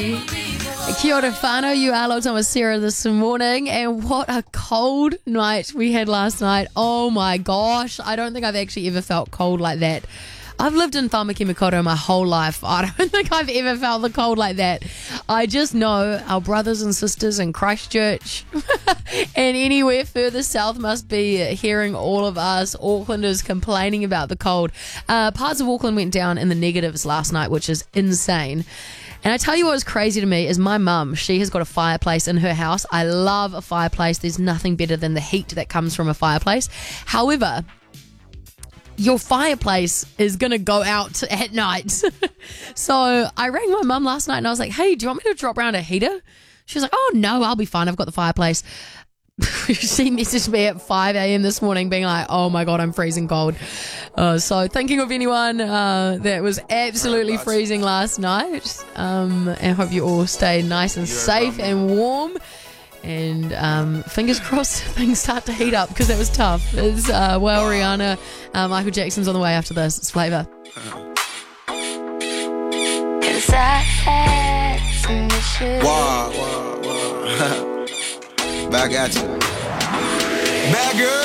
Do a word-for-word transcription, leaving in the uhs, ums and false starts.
Kia ora whānau, you are locked on with Sarah this morning, and what a cold night we had last night. Oh my gosh, I don't think I've actually ever felt cold like that. I've lived in Whamaki Makaurau my whole life. I don't think I've ever felt the cold like that. I just know our brothers and sisters in Christchurch and anywhere further south must be hearing all of us Aucklanders complaining about the cold. Uh, parts of Auckland went down in the negatives last night, which is insane. And I tell you what was crazy to me is my mum, she has got a fireplace in her house. I love a fireplace. There's nothing better than the heat that comes from a fireplace. However, your fireplace is going to go out at night. So I rang my mum last night and I was like, hey, do you want me to drop around a heater? She was like, oh, no, I'll be fine. I've got the fireplace. She messaged me at five a.m. this morning being like, oh my God, I'm freezing cold. Uh, so thinking of anyone uh, that was absolutely freezing last night, um, and hope you all stay nice and safe and warm. And um, fingers crossed things start to heat up because that was tough. It's, uh, well, Rihanna, uh, Michael Jackson's on the way after this. It's Flavour. Wow, wow, wow. Back at you. Bad girl.